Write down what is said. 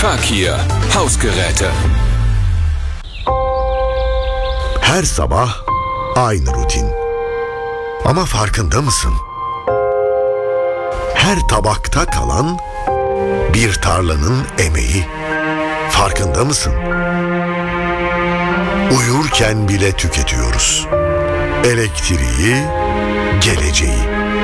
Karkier. Hausgeräte. Her sabah aynı rutin. Ama farkında mısın? Her tabakta kalan bir tarlanın emeği. Farkında mısın? Uyurken bile tüketiyoruz. Elektriği, geleceği.